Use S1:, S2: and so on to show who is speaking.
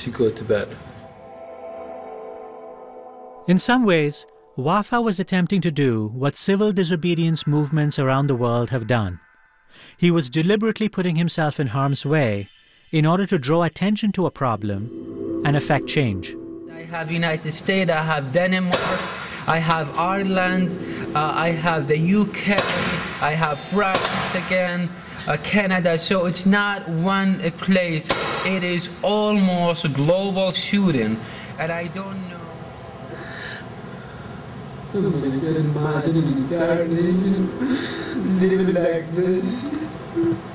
S1: should go to bed.
S2: In some ways, Wafa was attempting to do what civil disobedience movements around the world have done. He was deliberately putting himself in harm's way in order to draw attention to a problem and effect change.
S1: I have United States, I have Denmark, I have Ireland, I have the UK, I have France again, Canada. So it's not one place, it is almost a global shooting. And I don't know.
S3: Somebody should imagine an entire nation living like this.